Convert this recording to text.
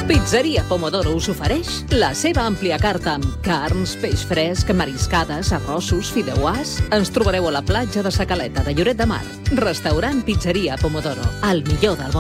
Pizzeria Pomodoro us ofereix la seva àmplia carta amb carns, peix fresc, mariscades, arrossos, fideuàs. Ens trobareu a la platja de Sa Caleta de Lloret de Mar. Restaurant Pizzeria Pomodoro, el millor del món.